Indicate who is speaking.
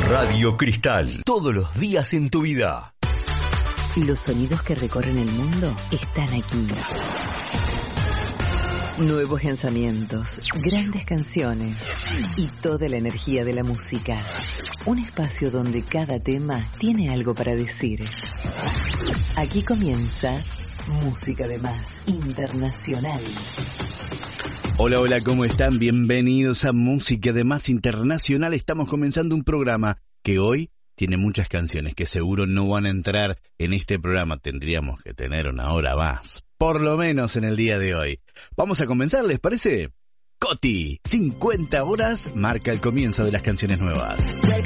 Speaker 1: Radio Cristal, todos los días en tu vida.
Speaker 2: Los sonidos que recorren el mundo están aquí. Nuevos lanzamientos, grandes canciones y toda la energía de la música. Un espacio donde cada tema tiene algo para decir. Aquí comienza Música de Más Internacional.
Speaker 3: Hola, hola, ¿cómo están? Bienvenidos a Música de Más Internacional. Estamos comenzando un programa que hoy tiene muchas canciones que seguro no van a entrar en este programa. Tendríamos que tener una hora más, por lo menos en el día de hoy. Vamos a comenzar, ¿les parece? Coti, 50 horas marca el comienzo de las canciones nuevas.